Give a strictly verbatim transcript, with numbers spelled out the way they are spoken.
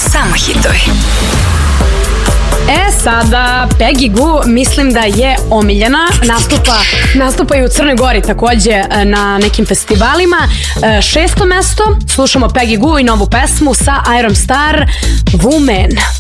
Samo hitovi. E, sada Peggy Gou mislim da je omiljena, nastupa, nastupa i u Crnoj Gori takođe na nekim festivalima. Šesto mesto, slušamo Peggy Gou i novu pesmu sa Iron Star, Woman.